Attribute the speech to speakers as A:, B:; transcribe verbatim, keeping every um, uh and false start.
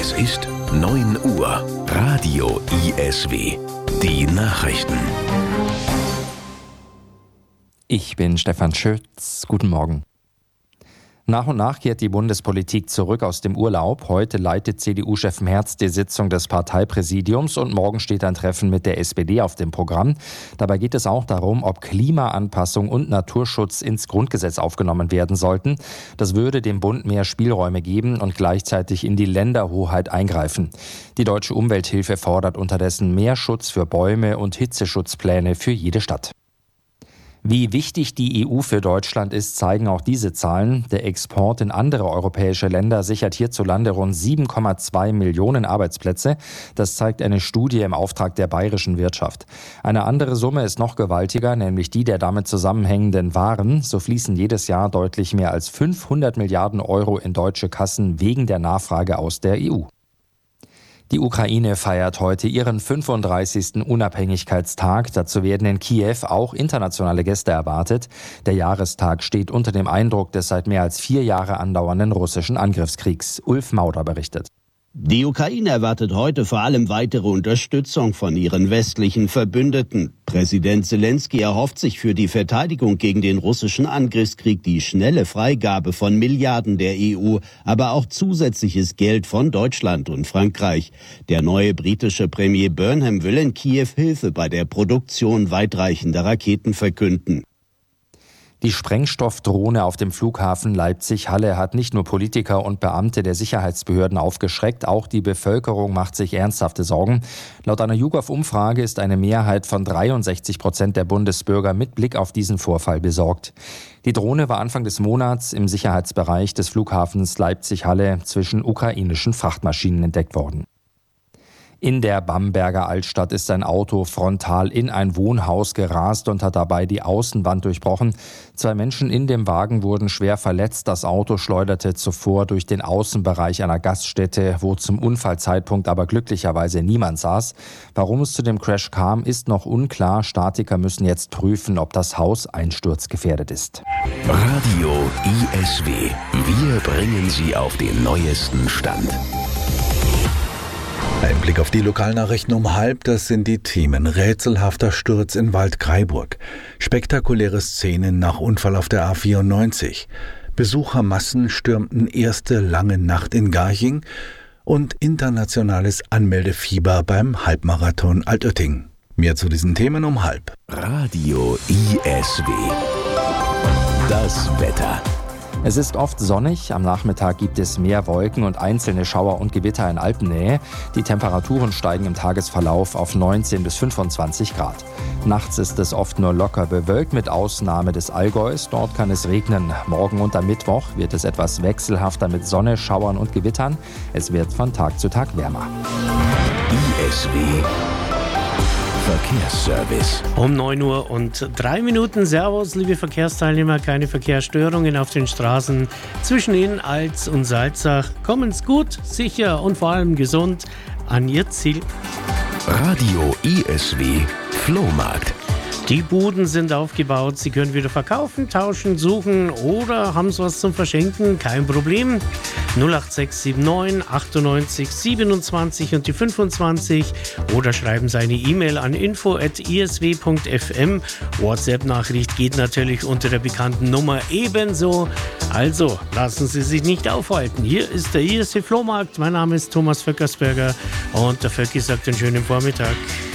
A: Es ist neun Uhr. Radio I S W. Die Nachrichten.
B: Ich bin Stefan Schütz. Guten Morgen. Nach und nach kehrt die Bundespolitik zurück aus dem Urlaub. Heute leitet C D U-Chef Merz die Sitzung des Parteipräsidiums und morgen steht ein Treffen mit der S P D auf dem Programm. Dabei geht es auch darum, ob Klimaanpassung und Naturschutz ins Grundgesetz aufgenommen werden sollten. Das würde dem Bund mehr Spielräume geben und gleichzeitig in die Länderhoheit eingreifen. Die Deutsche Umwelthilfe fordert unterdessen mehr Schutz für Bäume und Hitzeschutzpläne für jede Stadt. Wie wichtig die E U für Deutschland ist, zeigen auch diese Zahlen. Der Export in andere europäische Länder sichert hierzulande rund sieben Komma zwei Millionen Arbeitsplätze. Das zeigt eine Studie im Auftrag der bayerischen Wirtschaft. Eine andere Summe ist noch gewaltiger, nämlich die der damit zusammenhängenden Waren. So fließen jedes Jahr deutlich mehr als fünfhundert Milliarden Euro in deutsche Kassen wegen der Nachfrage aus der E U. Die Ukraine feiert heute ihren fünfunddreißigsten Unabhängigkeitstag. Dazu werden in Kiew auch internationale Gäste erwartet. Der Jahrestag steht unter dem Eindruck des seit mehr als vier Jahre andauernden russischen Angriffskriegs. Ulf Mauder berichtet.
C: Die Ukraine erwartet heute vor allem weitere Unterstützung von ihren westlichen Verbündeten. Präsident Zelensky erhofft sich für die Verteidigung gegen den russischen Angriffskrieg die schnelle Freigabe von Milliarden der E U, aber auch zusätzliches Geld von Deutschland und Frankreich. Der neue britische Premier Burnham will in Kiew Hilfe bei der Produktion weitreichender Raketen verkünden.
B: Die Sprengstoffdrohne auf dem Flughafen Leipzig-Halle hat nicht nur Politiker und Beamte der Sicherheitsbehörden aufgeschreckt, auch die Bevölkerung macht sich ernsthafte Sorgen. Laut einer YouGov-Umfrage ist eine Mehrheit von dreiundsechzig Prozent der Bundesbürger mit Blick auf diesen Vorfall besorgt. Die Drohne war Anfang des Monats im Sicherheitsbereich des Flughafens Leipzig-Halle zwischen ukrainischen Frachtmaschinen entdeckt worden. In der Bamberger Altstadt ist ein Auto frontal in ein Wohnhaus gerast und hat dabei die Außenwand durchbrochen. Zwei Menschen in dem Wagen wurden schwer verletzt. Das Auto schleuderte zuvor durch den Außenbereich einer Gaststätte, wo zum Unfallzeitpunkt aber glücklicherweise niemand saß. Warum es zu dem Crash kam, ist noch unklar. Statiker müssen jetzt prüfen, ob das Haus einsturzgefährdet ist.
A: Radio I S W. Wir bringen Sie auf den neuesten Stand.
D: Ein Blick auf die Lokalnachrichten um halb, das sind die Themen. Rätselhafter Sturz in Waldkraiburg, spektakuläre Szenen nach Unfall auf der A vierundneunzig, Besuchermassen stürmten erste lange Nacht in Garching und internationales Anmeldefieber beim Halbmarathon Altötting. Mehr zu diesen Themen um halb.
A: Radio I S W. Das Wetter.
B: Es ist oft sonnig, am Nachmittag gibt es mehr Wolken und einzelne Schauer und Gewitter in Alpennähe. Die Temperaturen steigen im Tagesverlauf auf neunzehn bis fünfundzwanzig Grad. Nachts ist es oft nur locker bewölkt, mit Ausnahme des Allgäus. Dort kann es regnen. Morgen und am Mittwoch wird es etwas wechselhafter mit Sonne, Schauern und Gewittern. Es wird von Tag zu Tag wärmer.
A: I S W Verkehrsservice.
E: Um neun Uhr und drei Minuten. Servus, liebe Verkehrsteilnehmer. Keine Verkehrsstörungen auf den Straßen zwischen Inn, Alz und Salzach. Kommen's gut, sicher und vor allem gesund an Ihr Ziel.
A: Radio I S W Flohmarkt.
E: Die Buden sind aufgebaut. Sie können wieder verkaufen, tauschen, suchen oder haben Sie was zum Verschenken? Kein Problem. null acht sechs sieben neun achtundneunzig siebenundzwanzig und die fünfundzwanzig oder schreiben Sie eine E-Mail an info at i s w punkt f m. WhatsApp-Nachricht geht natürlich unter der bekannten Nummer ebenso. Also lassen Sie sich nicht aufhalten. Hier ist der I S W Flohmarkt. Mein Name ist Thomas Vöckersberger und der Vöcki sagt einen schönen Vormittag.